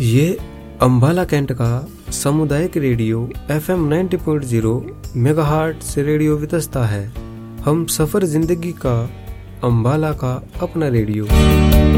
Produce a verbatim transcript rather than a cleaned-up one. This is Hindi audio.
ये अम्बाला कैंट का सामुदायिक radio F M ninety point zero megahertz से रेडियो वितस्ता है। हम सफर जिंदगी का, अम्बाला का अपना रेडियो।